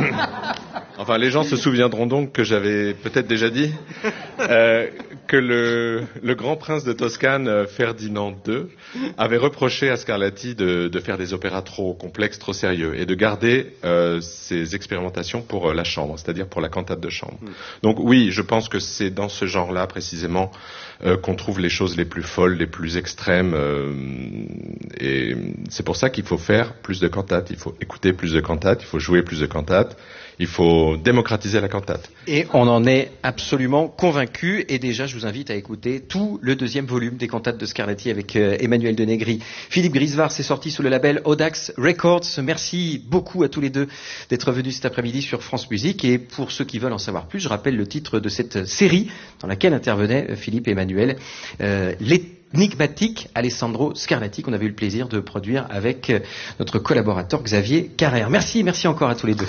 Enfin, les gens se souviendront donc que j'avais peut-être déjà dit que le grand prince de Toscane, Ferdinand II, avait reproché à Scarlatti de faire des opéras trop complexes, trop sérieux, et de garder ses expérimentations pour la chambre, c'est-à-dire pour la cantate de chambre. Donc oui, je pense que c'est dans ce genre-là précisément qu'on trouve les choses les plus folles, les plus extrêmes, et c'est pour ça qu'il faut faire plus de cantates, il faut écouter plus de cantates, il faut jouer plus de cantates. Il faut démocratiser la cantate. Et on en est absolument convaincu. Et déjà, je vous invite à écouter tout le deuxième volume des cantates de Scarlatti avec Emmanuel Denegri. Philippe Grisevard, c'est sorti sous le label Audax Records. Merci beaucoup à tous les deux d'être venus cet après-midi sur France Musique. Et pour ceux qui veulent en savoir plus, je rappelle le titre de cette série dans laquelle intervenaient Philippe et Emmanuel. L'énigmatique Alessandro Scarlatti, qu'on avait eu le plaisir de produire avec notre collaborateur Xavier Carrère. Merci encore à tous les deux.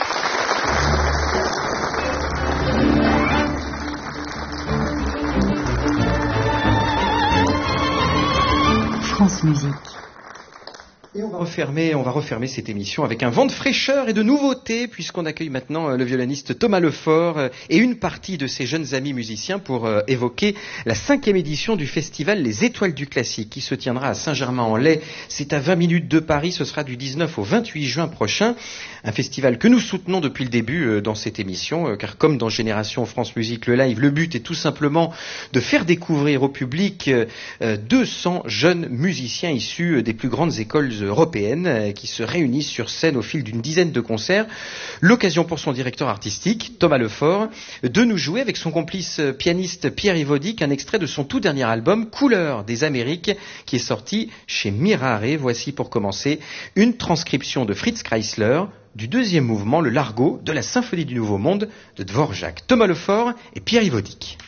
France Musique. Et on va refermer cette émission avec un vent de fraîcheur et de nouveautés, puisqu'on accueille maintenant le violoniste Thomas Lefort et une partie de ses jeunes amis musiciens pour évoquer la 5e édition du festival Les Étoiles du Classique, qui se tiendra à Saint-Germain-en-Laye. C'est à 20 minutes de Paris, ce sera du 19 au 28 juin prochain. Un festival que nous soutenons depuis le début dans cette émission, car comme dans Génération France Musique, le live, le but est tout simplement de faire découvrir au public 200 jeunes musiciens issus des plus grandes écoles européennes qui se réunissent sur scène au fil d'une dizaine de concerts. L'occasion pour son directeur artistique, Thomas Lefort, de nous jouer avec son complice pianiste Pierre Yvodic un extrait de son tout dernier album, Couleurs des Amériques, qui est sorti chez Mirare. Voici pour commencer une transcription de Fritz Kreisler du deuxième mouvement, le Largo de la Symphonie du Nouveau Monde de Dvorak. Thomas Lefort et Pierre Yvodic.